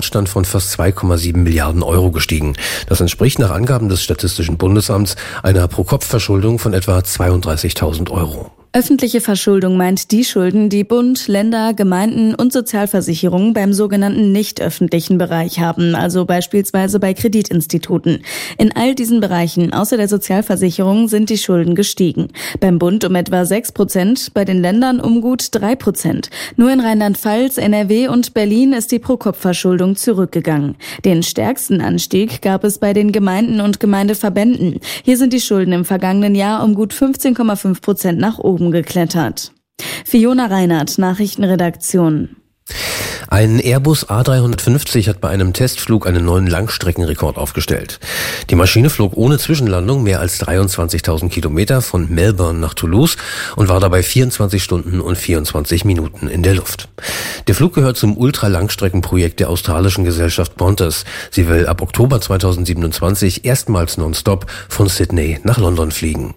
Stand von fast 2,7 Milliarden Euro gestiegen. Das entspricht nach Angaben des Statistischen Bundesamts einer Pro-Kopf-Verschuldung von etwa 32.000 Euro. Öffentliche Verschuldung meint die Schulden, die Bund, Länder, Gemeinden und Sozialversicherungen beim sogenannten nicht öffentlichen Bereich haben, also beispielsweise bei Kreditinstituten. In all diesen Bereichen außer der Sozialversicherung sind die Schulden gestiegen. Beim Bund um etwa 6%, bei den Ländern um gut 3%. Nur in Rheinland-Pfalz, NRW und Berlin ist die Pro-Kopf-Verschuldung zurückgegangen. Den stärksten Anstieg gab es bei den Gemeinden und Gemeindeverbänden. Hier sind die Schulden im vergangenen Jahr um gut 15,5% nach oben geklettert. Fiona Reinhardt, Nachrichtenredaktion. Ein Airbus A350 hat bei einem Testflug einen neuen Langstreckenrekord aufgestellt. Die Maschine flog ohne Zwischenlandung mehr als 23.000 Kilometer von Melbourne nach Toulouse und war dabei 24 Stunden und 24 Minuten in der Luft. Der Flug gehört zum Ultralangstreckenprojekt der australischen Gesellschaft Qantas. Sie will ab Oktober 2027 erstmals nonstop von Sydney nach London fliegen.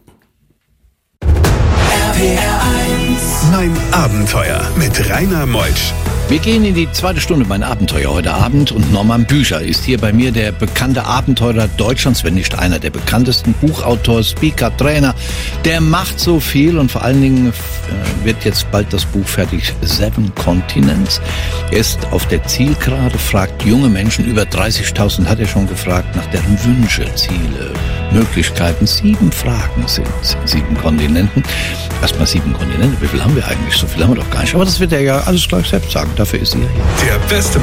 Mein Abenteuer mit Rainer Meutsch. Wir gehen in die zweite Stunde mein Abenteuer heute Abend und Norman Bücher ist hier bei mir, der bekannte Abenteurer Deutschlands, wenn nicht einer der bekanntesten, Buchautor, Speaker, Trainer. Der macht so viel und vor allen Dingen wird jetzt bald das Buch fertig, 7 Continents. Er ist auf der Zielgerade, fragt junge Menschen, über 30.000 hat er schon gefragt, nach deren Wünsche, Ziele, Möglichkeiten. 7 Fragen sind 7 Kontinenten. Erstmal 7 Kontinente, wie viel haben wir eigentlich? So viel haben wir doch gar nicht. Aber das wird er ja alles gleich selbst sagen. Dafür ist er hier. Der beste